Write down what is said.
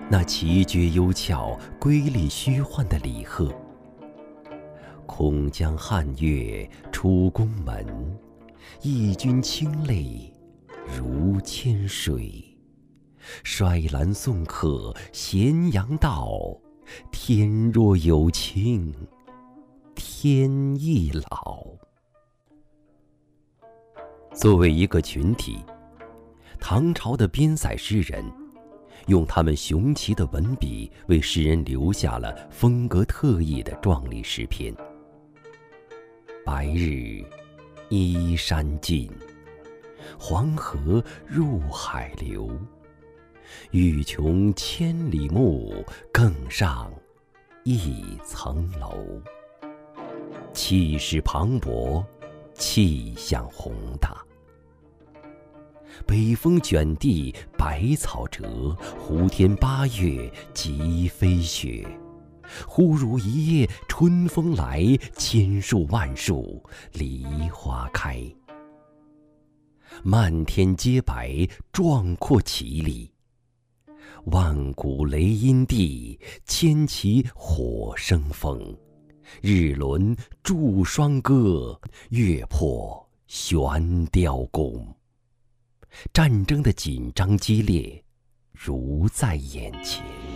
那奇绝幽峭、瑰丽虚幻的李贺。空江汉月出宫门，义军清泪如千水。衰兰送客咸阳道，天若有情天亦老。作为一个群体，唐朝的边塞诗人用他们雄奇的文笔为世人留下了风格特异的壮丽诗篇。白日依山尽，黄河入海流。欲穷千里目，更上一层楼。气势磅礴，气象宏大。北风卷地百草折，胡天八月即飞雪。忽如一夜春风来，千树万树梨花开。漫天皆白，壮阔奇丽。万古雷音地，千骑火生风。日轮祝双歌，月破悬雕弓。战争的紧张激烈如在眼前。